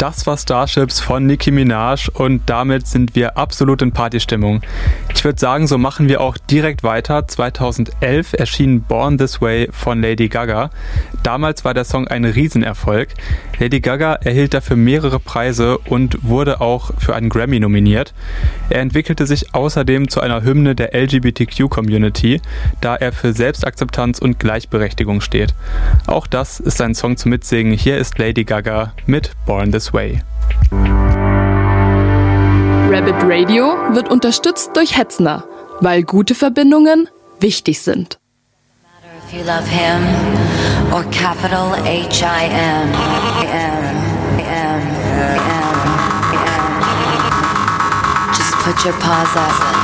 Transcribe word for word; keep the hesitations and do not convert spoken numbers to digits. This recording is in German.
Das war Starships von Nicki Minaj und damit sind wir absolut in Partystimmung. Ich würde sagen, so machen wir auch direkt weiter. zweitausendelf erschien Born This Way von Lady Gaga. Damals war der Song ein Riesenerfolg. Lady Gaga erhielt dafür mehrere Preise und wurde auch für einen Grammy nominiert. Er entwickelte sich außerdem zu einer Hymne der L G B T Q-Community, da er für Selbstakzeptanz und Gleichberechtigung steht. Auch das ist ein Song zum Mitsingen. Hier ist Lady Gaga mit Born This Way. Rabbit Radio wird unterstützt durch Hetzner, weil gute Verbindungen wichtig sind. If you love him or capital H I M M M M M, just put your paws up.